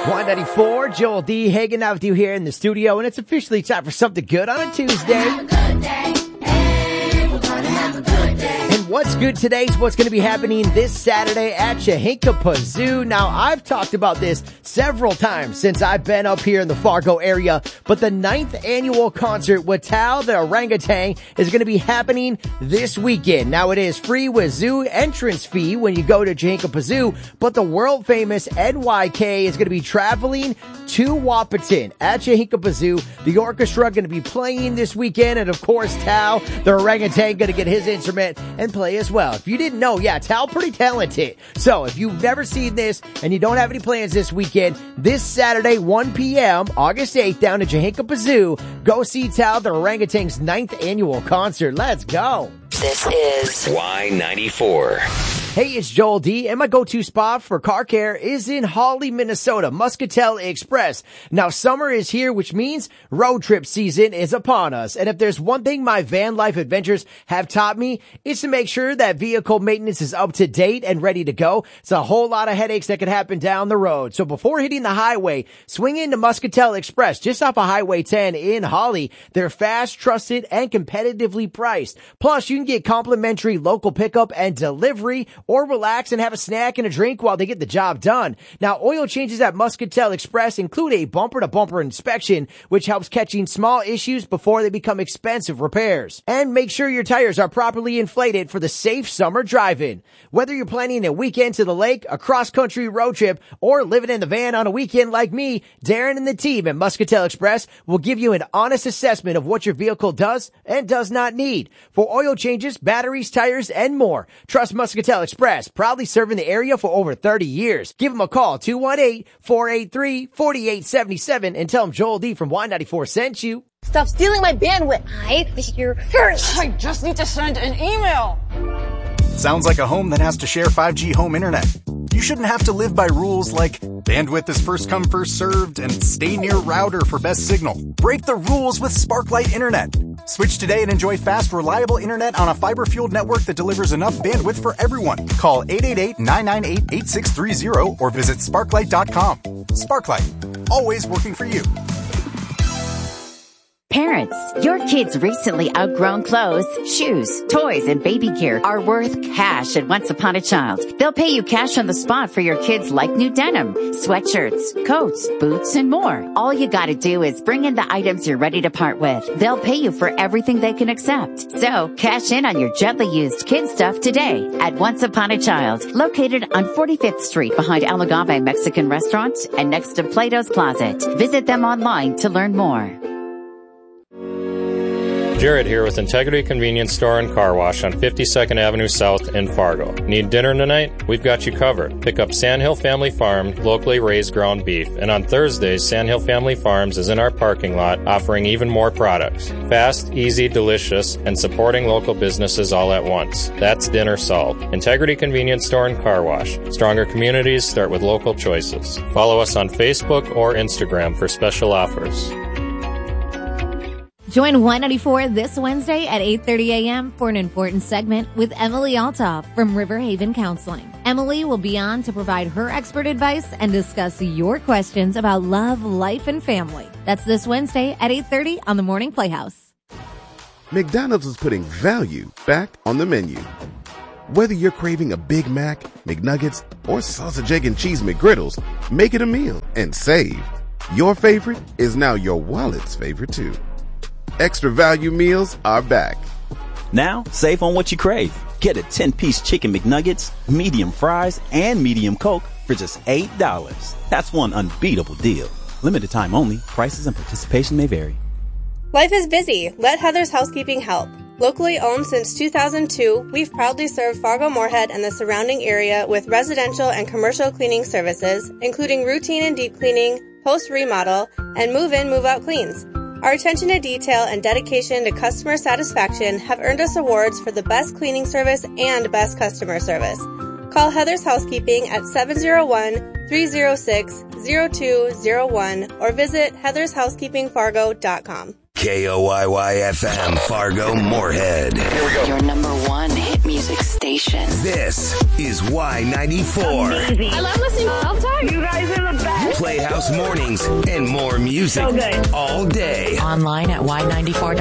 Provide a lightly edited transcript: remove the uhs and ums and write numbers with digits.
Y94, Joel D. hanging out with you here in the studio, and it's officially time for something good on a Tuesday. Have a good day. Hey, we're gonna have a good day. And what's good today is what's going to be happening this Saturday at Chahinka Zoo. Now, I've talked about this several times since I've been up here in the Fargo area, but the 9th annual concert with Tao the Orangutan is going to be happening this weekend. Now, it is free with zoo entrance fee when you go to Chahinka Zoo, but the world famous NYK is going to be traveling to Wahpeton at Chahinka Zoo. The orchestra going to be playing this weekend, and of course, Tao the Orangutan going to get his instrument and play as well. If you didn't know, yeah, Tao pretty talented. So if you've never seen this and you don't have any plans this weekend, this Saturday, 1 p.m., August 8th, down at Chahinka Zoo, go see Tao the Orangutan's 9th annual concert. Let's go. This is Y94. Hey, it's Joel D, and my go-to spot for car care is in Hawley, Minnesota, Muscatel Express. Now, summer is here, which means road trip season is upon us. And if there's one thing my van life adventures have taught me, it's to make sure that vehicle maintenance is up to date and ready to go. It's a whole lot of headaches that could happen down the road. So before hitting the highway, swing into Muscatel Express, just off of Highway 10 in Hawley. They're fast, trusted, and competitively priced. Plus, you can get complimentary local pickup and delivery, or relax and have a snack and a drink while they get the job done. Now, oil changes at Muscatel Express include a bumper-to-bumper inspection, which helps catching small issues before they become expensive repairs. And make sure your tires are properly inflated for the safe summer drive-in. Whether you're planning a weekend to the lake, a cross-country road trip, or living in the van on a weekend like me, Darren and the team at Muscatel Express will give you an honest assessment of what your vehicle does and does not need. For oil changes, batteries, tires, and more, trust Muscatel Express, proudly serving the area for over 30 years. Give them a call, 218-483-4877, and tell them Joel D from Y94 sent you. Stop stealing my bandwidth. I think you're first. I just need to send an email. Sounds like a home that has to share 5G home internet. You shouldn't have to live by rules like bandwidth is first come, first served, and stay near router for best signal. Break the rules with Sparklight Internet. Switch today and enjoy fast, reliable internet on a fiber-fueled network that delivers enough bandwidth for everyone. Call 888-998-8630 or visit sparklight.com. Sparklight, always working for you. Parents, your kids' recently outgrown clothes, shoes, toys, and baby gear are worth cash at Once Upon a Child. They'll pay you cash on the spot for your kids' like new denim, sweatshirts, coats, boots, and more. All you gotta do is bring in the items you're ready to part with. They'll pay you for everything they can accept. So, cash in on your gently used kid stuff today at Once Upon a Child, located on 45th Street behind El Agave Mexican Restaurant and next to Plato's Closet. Visit them online to learn more. Jared here with Integrity Convenience Store and Car Wash on 52nd Avenue South in Fargo. Need dinner tonight? We've got you covered. Pick up Sandhill Family Farm, locally raised ground beef. And on Thursdays, Sandhill Family Farms is in our parking lot offering even more products. Fast, easy, delicious, and supporting local businesses all at once. That's dinner solved. Integrity Convenience Store and Car Wash. Stronger communities start with local choices. Follow us on Facebook or Instagram for special offers. Join Y94 this Wednesday at 8:30 a.m. for an important segment with Emily Altoff from River Haven Counseling. Emily will be on to provide her expert advice and discuss your questions about love, life, and family. That's this Wednesday at 8:30 on the Morning Playhouse. McDonald's is putting value back on the menu. Whether you're craving a Big Mac, McNuggets, or sausage, egg, and cheese McGriddles, make it a meal and save. Your favorite is now your wallet's favorite too. Extra value meals are back. Now, save on what you crave. Get a 10-piece chicken McNuggets, medium fries, and medium Coke for just $8. That's one unbeatable deal. Limited time only. Prices and participation may vary. Life is busy. Let Heather's Housekeeping help. Locally owned since 2002, we've proudly served Fargo-Moorhead and the surrounding area with residential and commercial cleaning services, including routine and deep cleaning, post-remodel, and move-in, move-out cleans. Our attention to detail and dedication to customer satisfaction have earned us awards for the best cleaning service and best customer service. Call Heather's Housekeeping at 701-306-0201 or visit heathershousekeepingfargo.com. KOYY-FM, Fargo, Moorhead. Here we go. Your number one hit music station. This is Y94. Amazing. I love listening to Self-Talk. You guys are the best. Playhouse mornings and more music So good. all day. Online at y94.com.